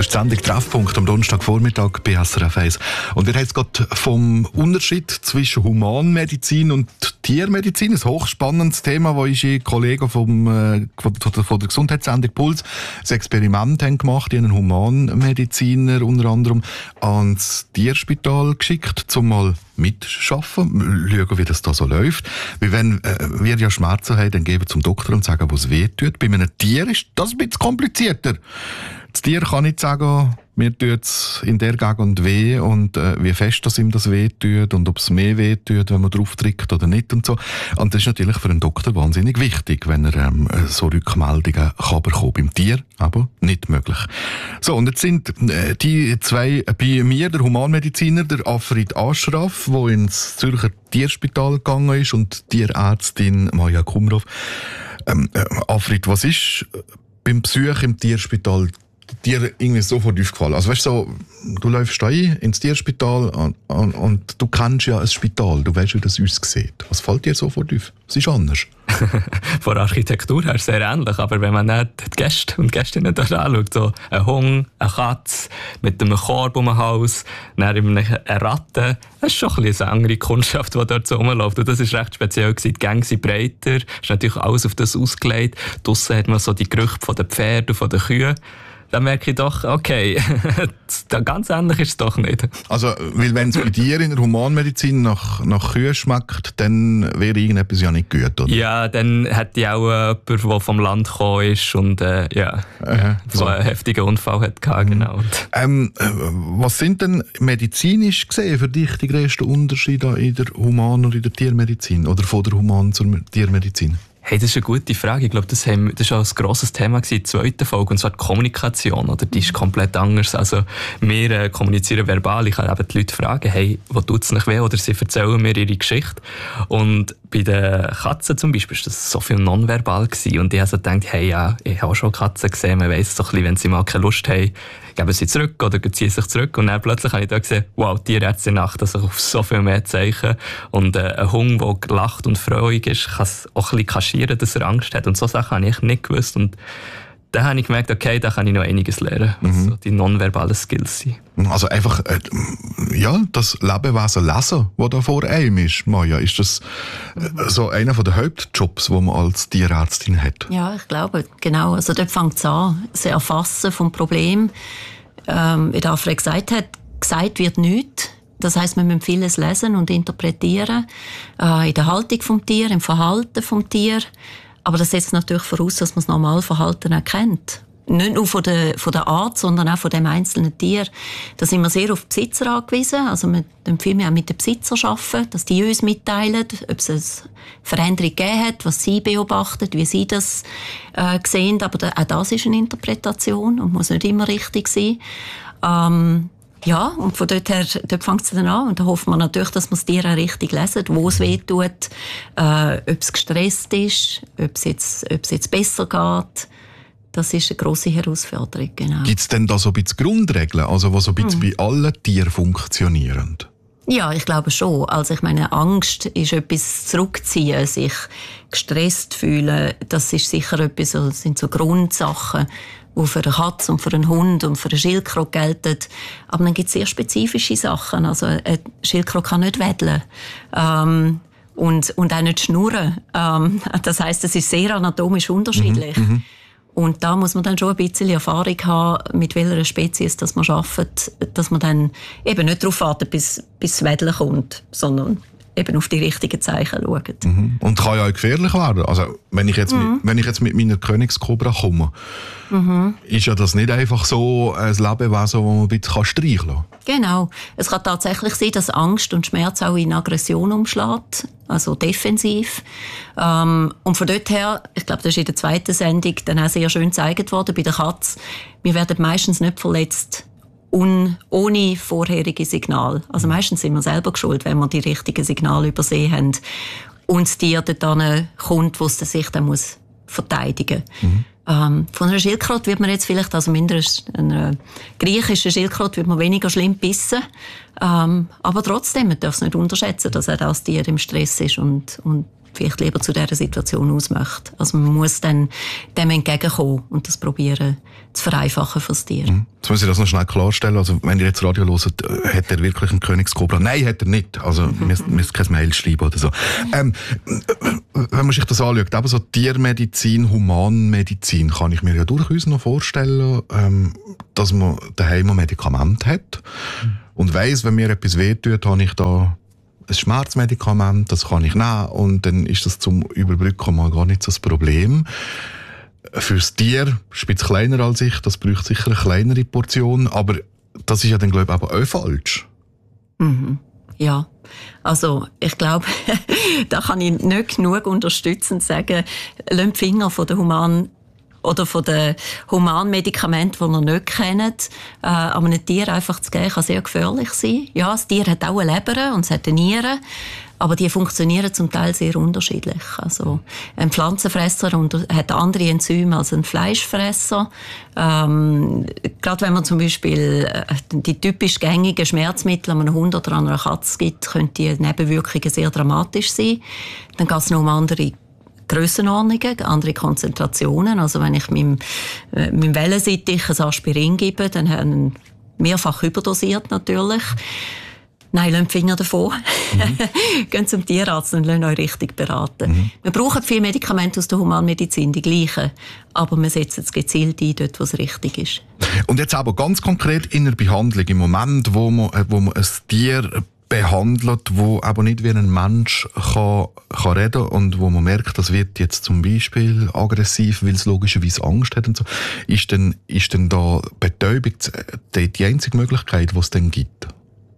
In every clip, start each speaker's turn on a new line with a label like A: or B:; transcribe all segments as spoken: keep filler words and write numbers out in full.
A: ist die Sendung Treffpunkt am Donnerstagvormittag bei S R F eins. Und wir haben jetzt gerade vom Unterschied zwischen Humanmedizin und Tiermedizin, ein hochspannendes Thema, wo unsere Kollegen vom, äh, von der Gesundheitssendung Puls ein Experiment haben gemacht, die einen Humanmediziner unter anderem ans Tierspital geschickt, um mal mitschaffen, schauen, wie das da so läuft. Weil wenn äh, wir ja Schmerzen haben, dann gehen wir zum Doktor und sagen, wo es weh tut. Bei einem Tier ist das ein bisschen komplizierter. Das Tier kann nicht sagen, mir tut es in der Gegend weh und äh, wie fest das ihm das weh tut und ob es mehr weh tut, wenn man drauf drückt oder nicht und so. Und das ist natürlich für einen Doktor wahnsinnig wichtig, wenn er ähm, so Rückmeldungen kann bekommen. Beim Tier aber nicht möglich. So, und jetzt sind äh, die zwei bei mir, der Humanmediziner, der Afrid Ashraf, der ins Zürcher Tierspital gegangen ist, und die Tierärztin Maja Kumrov. Ähm, äh, Afrid, was ist beim Besuch im Tierspital dir irgendwie sofort aufgefallen? Also weißt du, so, du läufst da ein ins Tierspital und, und, und du kennst ja ein Spital, du weißt, wie das aussieht. Was fällt dir sofort auf? Es ist anders.
B: Von der Architektur her sehr ähnlich, aber wenn man dann die Gäste und Gästinnen da anschaut, so ein Hund, eine Katze mit einem Korb um den Hals, dann eine Ratte, das ist schon ein bisschen eine andere Kundschaft, die dort so rumläuft. Und das war recht speziell. Die Gänge sind breiter, ist natürlich alles auf das ausgelegt. Draussen hat man so die Gerüche von den Pferden und von den Kühen. Dann merke ich doch, okay, ganz ähnlich ist es doch nicht.
A: Also, weil wenn es bei dir in der Humanmedizin nach, nach Kühe schmeckt, dann wäre irgendetwas ja nicht gut, oder?
B: Ja, dann hätte ich auch äh, jemanden, der vom Land gekommen ist und äh, ja, äh, so. so einen heftigen Unfall hatte. Genau.
A: Ähm, was sind denn medizinisch gesehen für dich die grössten Unterschiede in der Human- und in der Tiermedizin? Oder von der Human- zur Tiermedizin?
B: Hey, das ist eine gute Frage. Ich glaube, das, haben, das war auch ein grosses Thema in der zweiten Folge, und zwar die Kommunikation. Oder? Die ist komplett anders. Also, wir äh, kommunizieren verbal. Ich kann eben die Leute fragen, hey, wo tut es nicht weh? Oder sie erzählen mir ihre Geschichte. Und bei den Katzen zum Beispiel war das so viel nonverbal gewesen. Und ich habe so gedacht, hey, ja, ich habe auch schon Katzen gesehen. Man weiss doch ein bisschen, wenn sie mal keine Lust haben, geben sie zurück oder ziehen sich zurück. Und dann plötzlich habe ich da gesehen, wow, die Tierärztin Nacht, das auf so viel mehr Zeichen. Und äh, ein Hund, der lacht und freudig ist, kann es auch ein bisschen kaschieren, dass er Angst hat. Und so Sachen habe ich nicht gewusst. Und dann habe ich gemerkt, okay, da kann ich noch einiges lernen, was mhm. so die nonverbalen Skills sind.
A: Also einfach, äh, ja, das Lebewesen lesen, das da vor einem ist, Maja, ist das äh, so einer der Hauptjobs, den man als Tierärztin hat?
C: Ja, ich glaube, genau. Also dort fängt es an, das Erfassen vom Problem. Ähm, wie der Afred gesagt hat, gesagt wird nichts. Das heisst, wir müssen vieles lesen und interpretieren. Äh, in der Haltung vom Tier, im Verhalten vom Tier. Aber das setzt natürlich voraus, dass man das Normalverhalten erkennt. Nicht nur von der, von der Art, sondern auch von dem einzelnen Tier. Da sind wir sehr auf die Besitzer angewiesen. Also wir empfehlen auch mit den Besitzern arbeiten, dass die uns mitteilen, ob es eine Veränderung gegeben hat, was sie beobachten, wie sie das äh, sehen. Aber da, auch das ist eine Interpretation und muss nicht immer richtig sein. Ähm, Ja, und von dort her, dort fängt es dann an. Und da hoffen wir natürlich, dass wir das Tier auch richtig lesen, wo es weh tut, äh, ob es gestresst ist, ob es jetzt, ob es jetzt besser geht. Das ist eine grosse Herausforderung, genau.
A: Gibt es denn da so ein bisschen Grundregeln, also die so ein bisschen mhm. bei allen Tieren funktionieren?
C: Ja, ich glaube schon. Also ich meine, Angst ist etwas zurückziehen, sich gestresst fühlen. Das ist sicher etwas, das sind so Grundsachen, die für eine Katze und für einen Hund und für eine Schildkröte gelten. Aber dann gibt es sehr spezifische Sachen. Also eine Schildkröte kann nicht wedeln. Ähm, und, und auch nicht schnurren. Ähm, das heisst, es ist sehr anatomisch unterschiedlich. Mhm, und da muss man dann schon ein bisschen Erfahrung haben, mit welcher Spezies dass man arbeitet, dass man dann eben nicht darauf wartet, bis, bis das Wedeln kommt, sondern eben auf die richtigen Zeichen schauen.
A: Mhm. Und kann ja auch gefährlich werden. Also, wenn ich jetzt, mhm. mit, wenn ich jetzt mit meiner Königskobra komme, mhm. ist ja das nicht einfach so ein Lebewesen, das man ein bisschen streicheln kann.
C: Genau. Es kann tatsächlich sein, dass Angst und Schmerz auch in Aggression umschlägt, also defensiv. Ähm, und von dort her, ich glaube, das ist in der zweiten Sendung dann auch sehr schön gezeigt worden bei der Katze, wir werden meistens nicht verletzt, Un, ohne vorherige Signal. Also meistens sind wir selber schuld, wenn wir die richtigen Signale übersehen haben und das Tier dort kommt, wo es sich dann muss verteidigen muss. Mhm. Ähm, von einer Schildkröte wird man jetzt vielleicht, also mindestens einer griechischen Schildkröte wird man weniger schlimm bissen. Ähm, aber trotzdem, man darf es nicht unterschätzen, dass auch das Tier im Stress ist und, und vielleicht lieber zu dieser Situation aus möchte. Also man muss dann dem entgegenkommen und das probieren zu vereinfachen fürs Tier.
A: Mhm. Jetzt muss ich das noch schnell klarstellen. Also wenn ihr jetzt Radio hört, hat er wirklich einen Königskobra? Nein, hat er nicht. Also ihr müsst kein Mail schreiben oder so. Ähm, wenn man sich das anschaut, eben so Tiermedizin, Humanmedizin, kann ich mir ja durchaus noch vorstellen, ähm, dass man daheim ein Medikament hat mhm. und weiss, wenn mir etwas wehtut, habe ich da ein Schmerzmedikament, das kann ich nehmen und dann ist das zum Überbrücken mal gar nicht so das Problem. Fürs Tier ist es kleiner als ich, das braucht sicher eine kleinere Portion, aber das ist ja dann, glaube ich, aber auch falsch.
C: Mhm. Ja, also ich glaube, da kann ich nicht genug unterstützend sagen, lasst die Finger von der Human oder von den Humanmedikamenten, die ihr nicht kennt, äh, aber einem Tier einfach zu geben, kann sehr gefährlich sein. Ja, das Tier hat auch eine Leber und es hat eine Niere, aber die funktionieren zum Teil sehr unterschiedlich. Also ein Pflanzenfresser hat andere Enzyme als ein Fleischfresser. Ähm, gerade wenn man zum Beispiel die typisch gängigen Schmerzmittel an einem Hund oder an einer Katze gibt, können die Nebenwirkungen sehr dramatisch sein. Dann geht es noch um andere Grössenordnungen, andere Konzentrationen. Also wenn ich meinem, äh, meinem Wellensittich ein Aspirin gebe, dann haben wir mehrfach überdosiert natürlich. Nein, lasst die Finger davon. Mhm. Geht zum Tierarzt und lasst euch richtig beraten. Mhm. Wir brauchen viele Medikamente aus der Humanmedizin, die gleichen. Aber wir setzen es gezielt ein, dort, wo es richtig ist.
A: Und jetzt aber ganz konkret in der Behandlung, im Moment, wo man, wo man ein Tier behandelt, wo aber nicht wie ein Mensch kann, kann reden und wo man merkt, das wird jetzt zum Beispiel aggressiv, weil es logischerweise Angst hat und so, ist denn, ist denn da Betäubung die, die einzige Möglichkeit, die es denn gibt?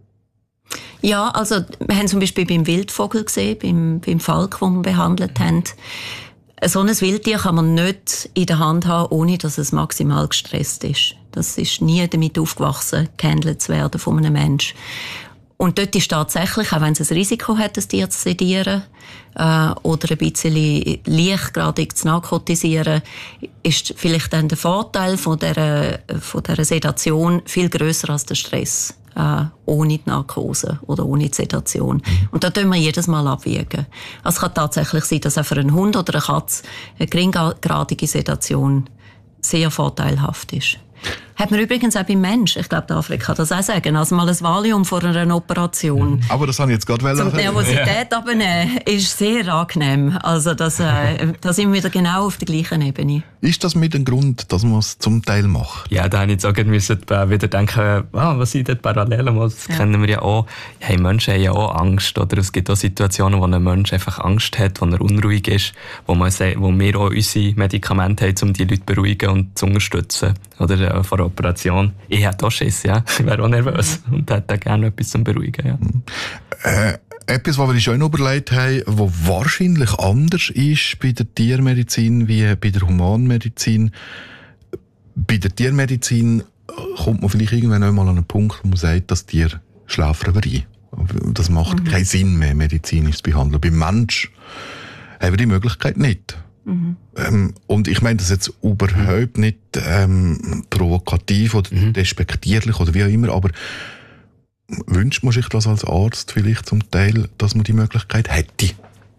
C: Ja, also wir haben zum Beispiel beim Wildvogel gesehen, beim, beim Falk, den wir behandelt haben. So ein Wildtier kann man nicht in der Hand haben, ohne dass es maximal gestresst ist. Das ist nie damit aufgewachsen, gehandelt zu werden von einem Menschen. Und dort ist tatsächlich, auch wenn es ein Risiko hat, das Tier zu sedieren äh, oder ein bisschen leichtgradig zu narkotisieren, ist vielleicht dann der Vorteil von dieser, von dieser Sedation viel grösser als der Stress. Äh, ohne die Narkose oder ohne die Sedation. Mhm. Und da tun wir jedes Mal abwägen. Also es kann tatsächlich sein, dass auch für einen Hund oder eine Katze eine geringgradige Sedation sehr vorteilhaft ist. Hat man übrigens auch beim Menschen. Ich glaube, der Afrika kann das auch sagen. Also mal ein Valium vor einer Operation.
A: Aber das habe ich jetzt gerade
C: wollen. Zum Nervosität ja. abnehmen ist sehr angenehm. Also das, äh, da sind wir wieder genau auf der gleichen Ebene.
A: Ist das mit dem Grund, dass man es zum Teil macht?
B: Ja, da habe ich jetzt auch müssen wieder denken, ah, was sind dort Parallelen? Das ja. kennen wir ja auch. Hey, Menschen haben ja auch Angst. Oder es gibt auch Situationen, wo ein Mensch einfach Angst hat, wo er unruhig ist, wo, man, wo wir auch unsere Medikamente haben, um die Leute zu beruhigen und zu unterstützen. Oder äh, vor Operation. Ich hätte auch Schiss, ja. Ich wäre auch nervös und hätte gerne etwas zum Beruhigen, ja.
A: Äh, etwas, was wir uns schon überlegt haben, was wahrscheinlich anders ist bei der Tiermedizin wie bei der Humanmedizin. Bei der Tiermedizin kommt man vielleicht irgendwann einmal an einen Punkt, wo man sagt, das Tier schläft aber ein. Das macht mhm. keinen Sinn mehr, medizinisch zu behandeln. Beim Mensch haben wir die Möglichkeit nicht. Mhm. Ähm, und ich meine das jetzt überhaupt nicht ähm, provokativ oder mhm. despektierlich oder wie auch immer, aber wünscht man sich das als Arzt vielleicht zum Teil, dass man die Möglichkeit hätte?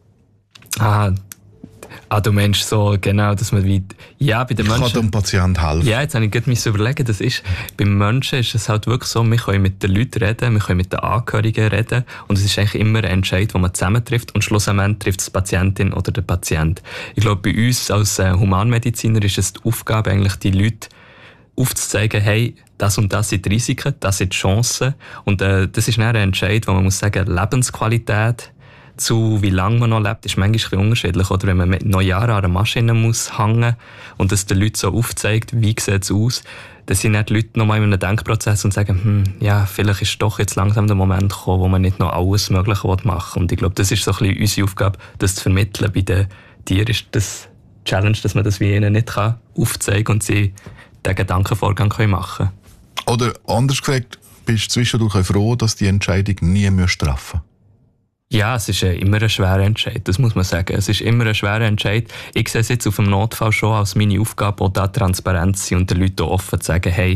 B: Ah, ah du meinst so, genau, dass man wie, ja, bei den
A: ich
B: Menschen...
A: kann dem Patienten helfen.
B: Ja, jetzt habe ich gerade so überlegen, das ist, beim Menschen ist es halt wirklich so, wir können mit den Leuten reden, wir können mit den Angehörigen reden und es ist eigentlich immer ein Entscheid, den man zusammentrifft und schlussendlich trifft es die Patientin oder der Patient. Ich glaube, bei uns als äh, Humanmediziner ist es die Aufgabe, eigentlich die Leute aufzuzeigen, hey, das und das sind die Risiken, das sind die Chancen und äh, das ist dann ein Entscheid, wo man muss sagen, Lebensqualität zu wie lange man noch lebt, ist manchmal ein bisschen unterschiedlich. Oder wenn man noch Jahre an einer Maschine muss hängen und das den Leuten so aufzeigt, wie sieht es aus, dann sind dann die Leute noch mal in einem Denkprozess und sagen, hm, ja, vielleicht ist doch jetzt langsam der Moment gekommen, wo man nicht noch alles Mögliche machen will. Und ich glaube, das ist so ein bisschen unsere Aufgabe, das zu vermitteln. Bei den Tieren ist das Challenge, dass man das wie ihnen nicht kann aufzeigen und sie den Gedankenvorgang machen können.
A: Oder anders gesagt, bist du zwischendurch froh, dass die Entscheidung nie mehr treffen?
B: Ja, es ist immer ein schwerer Entscheid, das muss man sagen. Es ist immer ein schwerer Entscheid. Ich sehe es jetzt auf dem Notfall schon als meine Aufgabe, auch da transparent zu sein und den Leuten offen zu sagen, hey,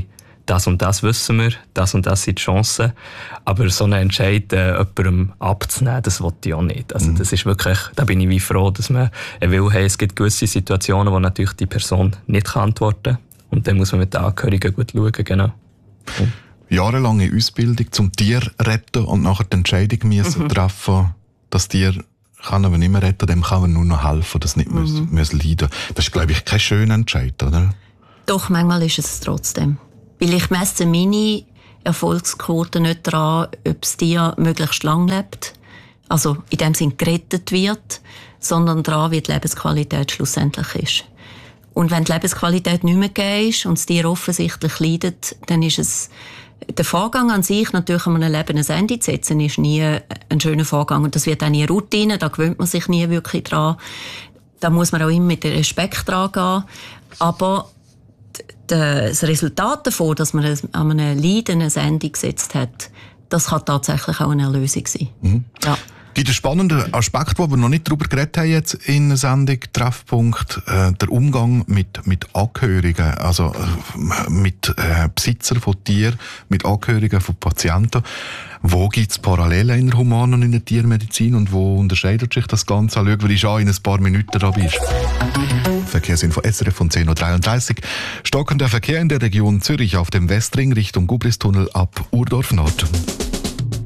B: das und das wissen wir, das und das sind die Chancen. Aber so einen Entscheid äh, jemandem abzunehmen, das wollte ich auch nicht. Also, das ist wirklich, da bin ich wie froh, dass man will, hey, es gibt gewisse Situationen, wo natürlich die Person nicht kann antworten kann. Und dann muss man mit den Angehörigen gut schauen, genau. Ja.
A: Jahrelange Ausbildung zum Tier retten und nachher die Entscheidung müssen mhm. treffen, das Tier kann aber nicht mehr retten, dem kann man nur noch helfen, das nicht mhm. müssen, müssen leiden. Das ist, glaube ich, kein schöner Entscheid, oder?
C: Doch, manchmal ist es trotzdem. Weil ich messe meine Erfolgsquote nicht daran, ob das Tier möglichst lang lebt, also in dem Sinne gerettet wird, sondern daran, wie die Lebensqualität schlussendlich ist. Und wenn die Lebensqualität nicht mehr gegeben ist und das Tier offensichtlich leidet, dann ist es der Vorgang an sich, natürlich an einem Leben ein Ende zu setzen, ist nie ein schöner Vorgang. Und das wird auch nie Routine, da gewöhnt man sich nie wirklich dran. Da muss man auch immer mit Respekt dran gehen. Aber das Resultat davon, dass man an einem Leiden ein Ende gesetzt hat, das kann tatsächlich auch eine Erlösung sein.
A: Mhm.
C: Ja.
A: Gibt einen spannenden Aspekt, wo wir noch nicht darüber geredet haben jetzt in der Sendung Treffpunkt, äh, der Umgang mit, mit Angehörigen, also äh, mit äh, Besitzern von Tieren, mit Angehörigen von Patienten. Wo gibt es Parallelen in der Human- und in der Tiermedizin und wo unterscheidet sich das Ganze? Schau, weil ich schon in ein paar Minuten da bist. Verkehrsinfo S R F von zehn Uhr dreiunddreißig. Stockender Verkehr in der Region Zürich auf dem Westring Richtung Gubristunnel ab Urdorf Nord.